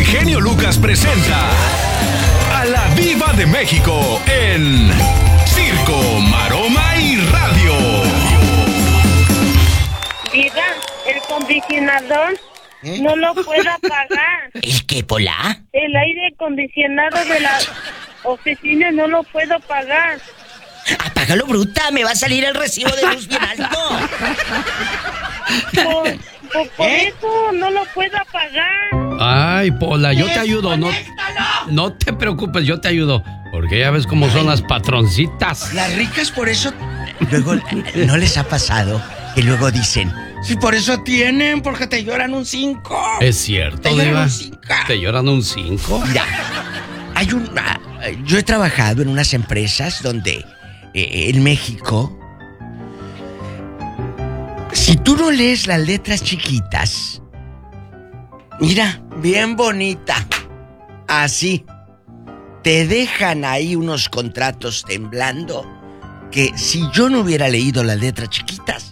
genio Lucas presenta a la Diva de México en Circo, Maroma y Radio. Diva, el acondicionador no lo puedo apagar. ¿El qué, Pola? El aire acondicionado de la oficina no lo puedo pagar. Apágalo, bruta, me va a salir el recibo de luz bien alto. Por eso no lo puedo apagar. Ay, Pola, yo te ayudo, no te preocupes, yo te ayudo. Porque ya ves cómo son las patroncitas. Las ricas por eso... Luego, ¿no les ha pasado que luego dicen... Sí, por eso tienen, porque te lloran un 5. Es cierto, Diva. ¿Te lloran un 5? Mira, yo he trabajado en unas empresas donde en México, si tú no lees las letras chiquitas, mira, bien bonita, así, te dejan ahí unos contratos temblando que si yo no hubiera leído las letras chiquitas,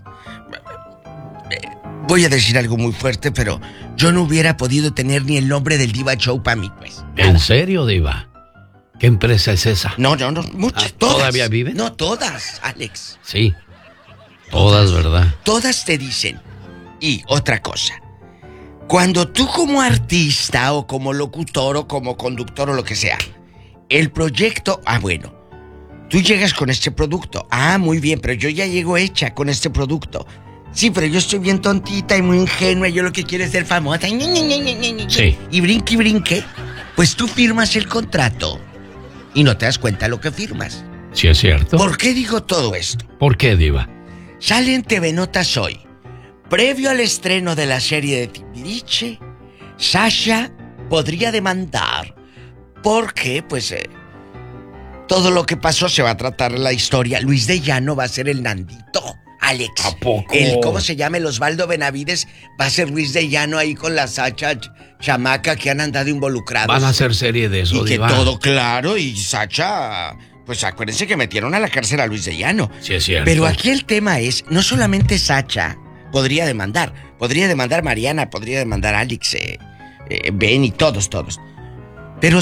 voy a decir algo muy fuerte, pero yo no hubiera podido tener ni el nombre del Diva Show para mí, pues. ¿En serio, Diva? ¿Qué empresa es esa? No, muchas, todas. ¿Todavía viven? No, todas, Alex. Sí, todas, ¿verdad? Todas te dicen. Y otra cosa, cuando tú como artista o como locutor o como conductor o lo que sea, el proyecto, bueno, tú llegas con este producto, muy bien, pero yo ya llego hecha con este producto. Sí, pero yo estoy bien tontita y muy ingenua, yo lo que quiero es ser famosa. Sí. Y brinque. Pues tú firmas el contrato y no te das cuenta lo que firmas. Sí, es cierto. ¿Por qué digo todo esto? ¿Por qué, Diva? Sale en TV Notas hoy. Previo al estreno de la serie de Timbiriche, Sasha podría demandar porque, pues, todo lo que pasó se va a tratar la historia. Luis de Llano va a ser el Nandito. Alex. ¿A poco? ¿Cómo se llama? El Osvaldo Benavides va a ser Luis de Llano ahí con la Sacha chamaca que han andado involucrados. Van a hacer serie de eso, y Diva. que todo claro, y Sacha... Pues acuérdense que metieron a la cárcel a Luis de Llano. Sí, es cierto. Pero aquí el tema es, no solamente Sacha podría demandar Mariana, podría demandar Alex, Ben y todos. Pero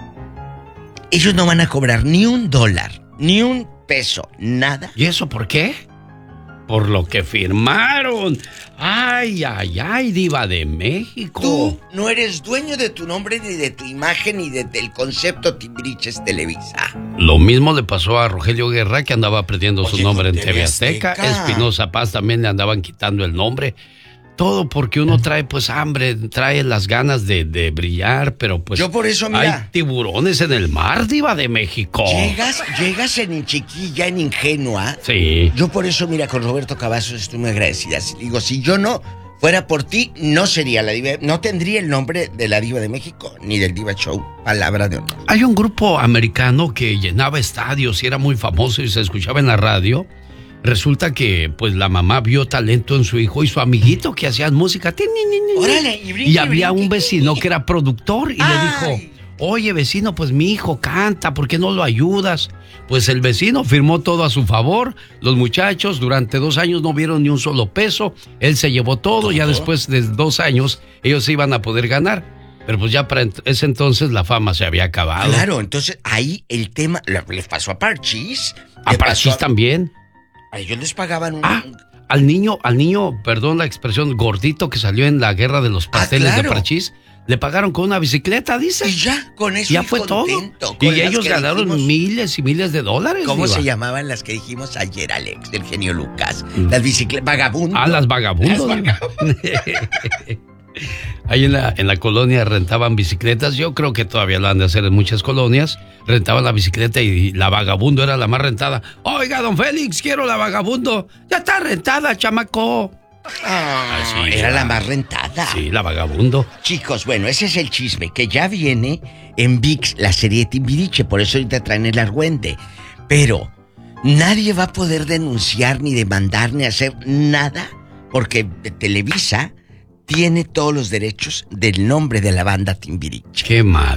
ellos no van a cobrar ni $1, ni $1, nada. ¿Y eso por qué? Por lo que firmaron. Ay, Diva de México. Tú no eres dueño de tu nombre, ni de tu imagen, ni del concepto Timbiriches Televisa. Lo mismo le pasó a Rogelio Guerra, que andaba perdiendo su nombre en con TV Azteca. Espinosa Paz también le andaban quitando el nombre. Todo porque uno trae pues hambre, trae las ganas de brillar, pero pues... Yo por eso, mira... Hay tiburones en el mar, Diva de México. Llegas en chiquilla, en ingenua. Sí. Yo por eso, mira, con Roberto Cavazos estoy muy agradecida. Digo, si yo no fuera por ti, no sería la Diva... No tendría el nombre de la Diva de México, ni del Diva Show. Palabra de honor. Hay un grupo americano que llenaba estadios y era muy famoso y se escuchaba en la radio. Resulta que, pues, la mamá vio talento en su hijo y su amiguito que hacían música. Órale, y había un vecino que era productor y le dijo, oye, vecino, pues mi hijo canta, ¿por qué no lo ayudas? Pues el vecino firmó todo a su favor. Los muchachos durante 2 años no vieron ni un solo peso. Él se llevó todo. Ya después de 2 años ellos se iban a poder ganar. Pero pues ya para ese entonces la fama se había acabado. Claro, entonces ahí el tema... Les pasó a Parchís. A Parchís también. A ellos les pagaban al niño, perdón la expresión, gordito que salió en la guerra de los pasteles de Parchís, le pagaron con una bicicleta, dice. Y ya, con eso ya fue contento, todo. Y ellos ganaron miles y miles de dólares. ¿Cómo se llamaban las que dijimos ayer, Alex, del genio Lucas? Las bicicletas, vagabundos. Las vagabundos. Ahí en la colonia rentaban bicicletas. Yo creo que todavía lo han de hacer en muchas colonias. Rentaban la bicicleta y la vagabundo era la más rentada. Oiga, don Félix, quiero la vagabundo. Ya está rentada, chamaco. Era la más rentada. Sí, la vagabundo. Chicos, bueno, ese es el chisme. Que ya viene en ViX la serie de Timbiriche. Por eso ahorita traen el argüende. Pero nadie va a poder denunciar, ni demandar, ni hacer nada. Porque Televisa tiene todos los derechos del nombre de la banda Timbiriche. Qué malos.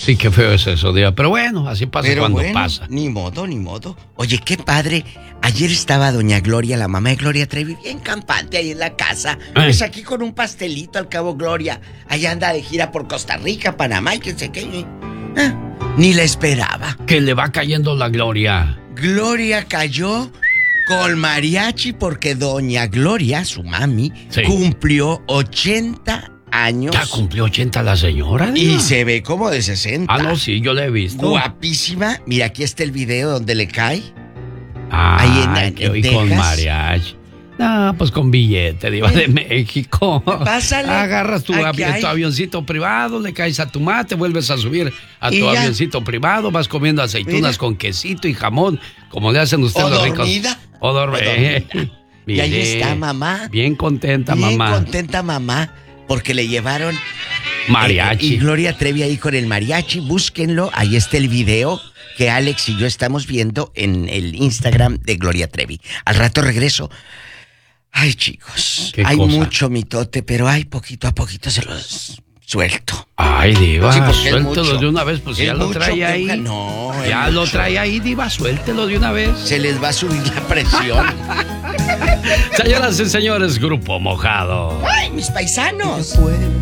Sí, qué feo es eso, Diva. Pero bueno, así pasa cuando pasa. Ni modo, ni modo. Oye, qué padre. Ayer estaba doña Gloria, la mamá de Gloria Trevi, bien campante ahí en la casa. Pues aquí con un pastelito, al cabo Gloria. Allá anda de gira por Costa Rica, Panamá y que sé qué. Ni la esperaba. Que le va cayendo la Gloria. Gloria cayó con mariachi porque doña Gloria, su mami, cumplió 80 años. ¿Ya cumplió 80 la señora? Y se ve como de 60. Ah, no, sí, yo la he visto. Guapísima. Mira, aquí está el video donde le cae. Ahí en Texas. Con mariachi. No, pues con billete, Diva de México. Pásale. Agarras tu avioncito privado, le caes a tu mate, vuelves a subir a tu avioncito privado, vas comiendo aceitunas con quesito y jamón, como le hacen ustedes los ricos. O dormida. Y ahí está mamá. Bien contenta, mamá. Bien contenta, mamá, porque le llevaron mariachi. Y Gloria Trevi ahí con el mariachi, búsquenlo, ahí está el video que Alex y yo estamos viendo en el Instagram de Gloria Trevi. Al rato regreso. Ay, chicos, hay mucho mitote, pero poquito a poquito se los suelto. Ay, Diva, suéltelo de una vez, pues ya lo trae ahí. No, ya lo trae ahí, Diva, suéltelo de una vez. Se les va a subir la presión. Señoras y señores, Grupo Mojado. ¡Ay, mis paisanos!